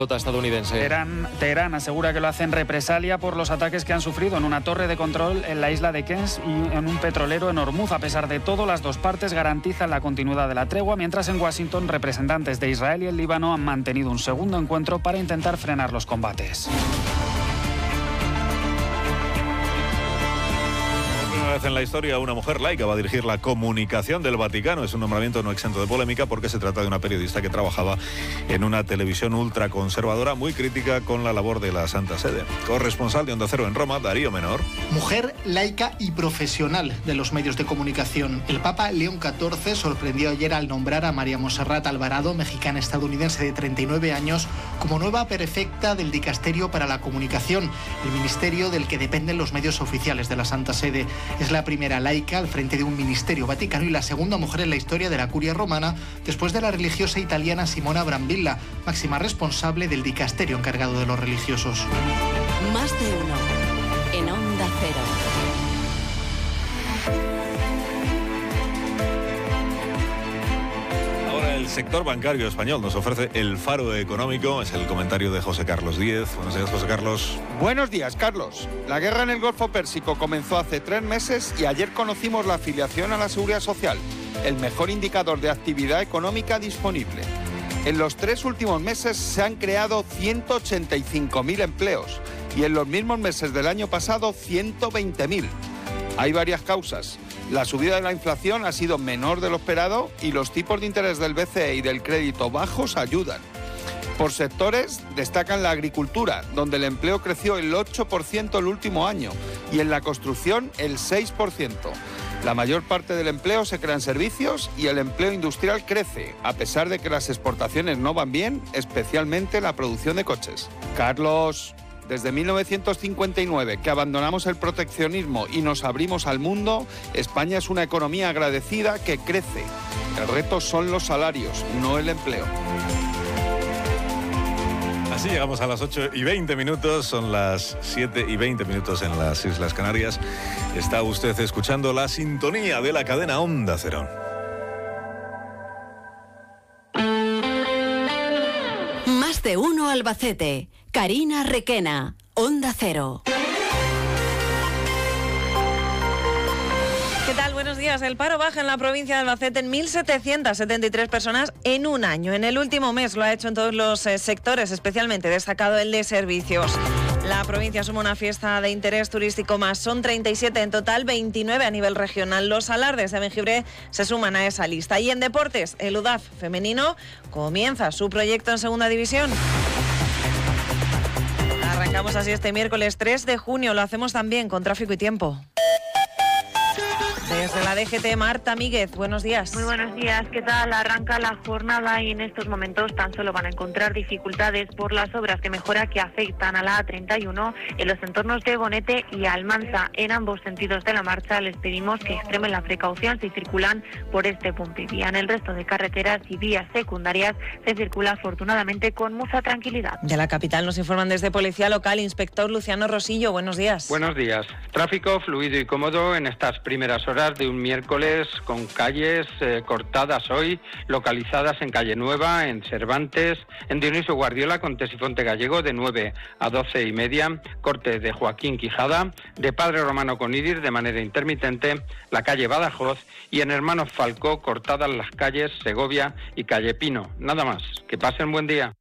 estadounidense. Teherán asegura que lo hace en represalia por los ataques que han sufrido en una torre de control en la isla de Kens y en un petrolero en Hormuz. A pesar de todo, las dos partes garantizan la continuidad de la tregua, mientras en Washington representantes de Israel y el Líbano han mantenido un segundo encuentro para intentar frenar los combates. En la historia, una mujer laica va a dirigir la comunicación del Vaticano. Es un nombramiento no exento de polémica porque se trata de una periodista que trabajaba en una televisión ultraconservadora muy crítica con la labor de la Santa Sede. Corresponsal de Onda Cero en Roma, Darío Menor. Mujer laica y profesional de los medios de comunicación. El Papa León XIV sorprendió ayer al nombrar a María Monserrat Alvarado, mexicana-estadounidense de 39 años, como nueva prefecta del Dicasterio para la Comunicación, el ministerio del que dependen los medios oficiales de la Santa Sede. Es la primera laica al frente de un ministerio vaticano y la segunda mujer en la historia de la curia romana, después de la religiosa italiana Simona Brambilla, máxima responsable del dicasterio encargado de los religiosos. Más de uno en Onda Cero. El sector bancario español nos ofrece el faro económico. Es el comentario de José Carlos Díez. Buenos días, José Carlos. Buenos días, Carlos. La guerra en el Golfo Pérsico comenzó hace 3 meses y ayer conocimos la afiliación a la Seguridad Social, el mejor indicador de actividad económica disponible. En los 3 últimos meses se han creado 185.000 empleos y en los mismos meses del año pasado 120.000. Hay varias causas. La subida de la inflación ha sido menor de lo esperado y los tipos de interés del BCE y del crédito bajos ayudan. Por sectores destacan la agricultura, donde el empleo creció el 8% el último año y en la construcción el 6%. La mayor parte del empleo se crea en servicios y el empleo industrial crece, a pesar de que las exportaciones no van bien, especialmente la producción de coches. Carlos... Desde 1959, que abandonamos el proteccionismo y nos abrimos al mundo, España es una economía agradecida que crece. El reto son los salarios, no el empleo. Así llegamos a las 8:20, son las 7:20 en las Islas Canarias. Está usted escuchando la sintonía de la cadena Onda Cero. Más de uno Albacete. Karina Requena, Onda Cero. ¿Qué tal? Buenos días. El paro baja en la provincia de Albacete en 1.773 personas en un año. En el último mes lo ha hecho en todos los sectores, especialmente destacado el de servicios. La provincia suma una fiesta de interés turístico más. Son 37 en total, 29 a nivel regional. Los Alardes de Bengibre se suman a esa lista. Y en deportes, el UDAF femenino comienza su proyecto en segunda división. Arrancamos así este miércoles 3 de junio. Lo hacemos también con tráfico y tiempo. Desde la DGT, Marta Míguez, buenos días. Muy buenos días, ¿qué tal? Arranca la jornada y en estos momentos tan solo van a encontrar dificultades por las obras de mejora que afectan a la A31 en los entornos de Bonete y Almansa. En ambos sentidos de la marcha les pedimos que extremen la precaución si circulan por este punto y vía. En el resto de carreteras y vías secundarias se circula afortunadamente con mucha tranquilidad. De la capital nos informan desde Policía Local, inspector Luciano Rosillo, buenos días. Buenos días. Tráfico fluido y cómodo en estas primeras horas de un miércoles con calles cortadas hoy, localizadas en Calle Nueva, en Cervantes, en Dionisio Guardiola con Tesifonte Gallego de 9 a 12:30, corte de Joaquín Quijada, de Padre Romano con Idir de manera intermitente, la calle Badajoz y en Hermanos Falcó cortadas las calles Segovia y Calle Pino. Nada más, que pasen buen día.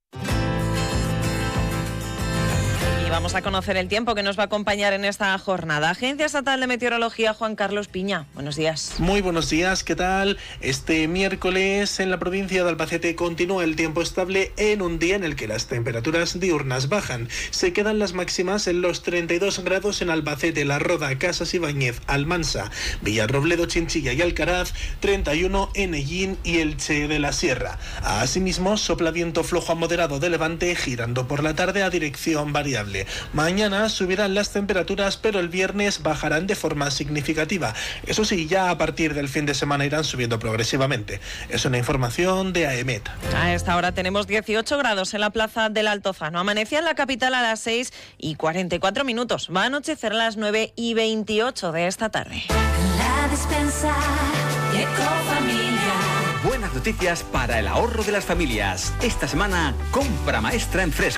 Vamos a conocer el tiempo que nos va a acompañar en esta jornada. Agencia Estatal de Meteorología, Juan Carlos Piña. Buenos días. Muy buenos días, ¿qué tal? Este miércoles en la provincia de Albacete continúa el tiempo estable en un día en el que las temperaturas diurnas bajan. Se quedan las máximas en los 32 grados en Albacete, La Roda, Casas Ibáñez, Almansa, Villarrobledo, Chinchilla y Alcaraz, 31 en Ellín y Elche de la Sierra. Asimismo, sopla viento flojo a moderado de levante, girando por la tarde a dirección variable. Mañana subirán las temperaturas, pero el viernes bajarán de forma significativa. Eso sí, ya a partir del fin de semana irán subiendo progresivamente. Es una información de AEMET. A esta hora tenemos 18 grados en la plaza del Altozano. Amanecía en la capital a las 6:44. Va a anochecer a las 9:28 de esta tarde. La despensa de Ecofamilia. Buenas noticias para el ahorro de las familias. Esta semana, compra maestra en Fresco.